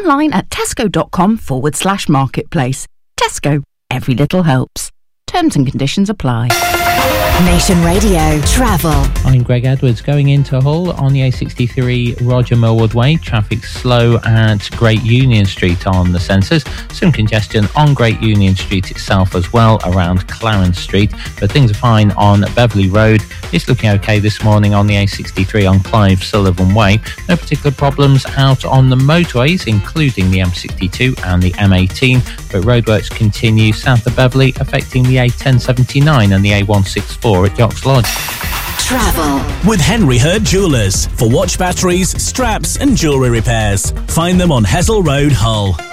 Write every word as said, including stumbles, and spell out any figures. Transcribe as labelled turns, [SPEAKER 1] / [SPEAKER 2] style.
[SPEAKER 1] online at tesco.com forward slash marketplace. Tesco, every little helps. Terms and conditions apply.
[SPEAKER 2] Nation Radio Travel.
[SPEAKER 3] I'm Greg Edwards. Going into Hull on the A sixty-three Roger Millward Way. Traffic slow at Great Union Street on the sensors. Some congestion on Great Union Street itself as well around Clarence Street. But things are fine on Beverley Road. It's looking okay this morning on the A sixty-three on Clive Sullivan Way. No particular problems out on the motorways, including the M sixty-two and the M eighteen. But roadworks continue south of Beverley, affecting the A ten seventy-nine and the A one sixty-four at Yocks Lodge.
[SPEAKER 2] Travel
[SPEAKER 4] with Henry Hurd Jewellers for watch batteries, straps and jewellery repairs. Find them on Hessel Road, Hull.